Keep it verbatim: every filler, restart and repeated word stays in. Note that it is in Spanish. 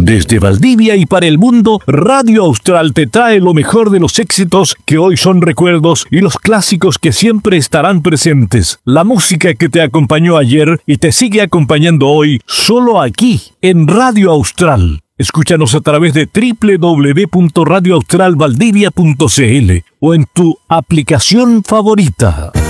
Desde Valdivia y para el mundo, Radio Austral te trae lo mejor de los éxitos que hoy son recuerdos y los clásicos que siempre estarán presentes. La música que te acompañó ayer y te sigue acompañando hoy, solo aquí, en Radio Austral. Escúchanos a través de doble u doble u doble u punto radio austral valdivia punto c l o en tu aplicación favorita.